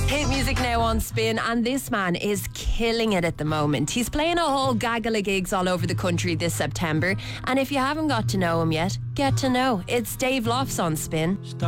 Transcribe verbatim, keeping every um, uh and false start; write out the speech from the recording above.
Hit music now on Spin, and this man is killing it at the moment. He's playing a whole gaggle of gigs all over the country this September, and if you haven't got to know him yet, get to know. It's Dave Lofts on Spin.